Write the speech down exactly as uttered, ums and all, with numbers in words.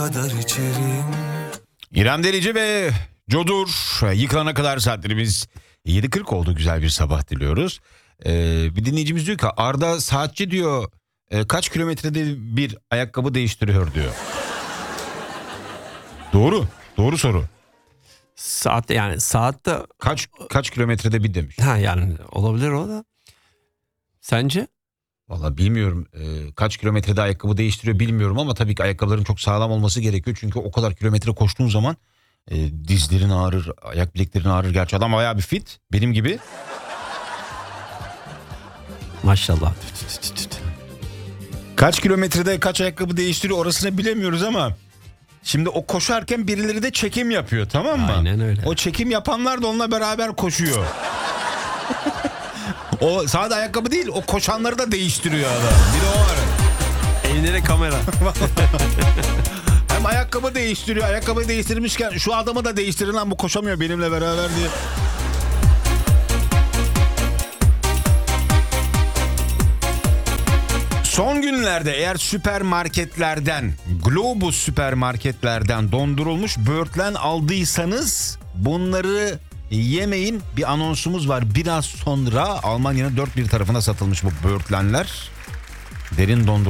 kadar içerim. İrem Derici ve Codur yıkılana kadar saatlerimiz yedi kırk oldu. Güzel bir sabah diliyoruz. Ee, bir dinleyicimiz diyor ki Arda Saatçi diyor e, kaç kilometrede bir ayakkabı değiştiriyor diyor. Doğru. Doğru soru. Saatte yani saatte Kaç kaç kilometrede bir demiş. ha yani olabilir o da. Sence? Vallahi bilmiyorum e, kaç kilometrede ayakkabı değiştiriyor bilmiyorum ama tabii ki ayakkabıların çok sağlam olması gerekiyor. Çünkü o kadar kilometre koştuğun zaman e, dizlerin ağrır, ayak bileklerin ağrır. Gerçi adam bayağı bir fit benim gibi. Maşallah. Kaç kilometrede kaç ayakkabı değiştiriyor orasını bilemiyoruz ama şimdi o koşarken birileri de çekim yapıyor, tamam mı? Aynen öyle. O çekim yapanlar da onunla beraber koşuyor. O sadece ayakkabı değil, o koşanları da değiştiriyor adam. Bir de o var. Elinde de kamera. Hem ayakkabı değiştiriyor, ayakkabı değiştirmişken şu adamı da değiştirin lan bu koşamıyor benimle beraber diye. Son günlerde eğer süpermarketlerden, Globus süpermarketlerden dondurulmuş böğürtlen aldıysanız bunları yemeyin. Bir anonsumuz var. Biraz sonra Almanya'nın dört bir tarafına satılmış bu böğürtlenler. Derin dondurulmuş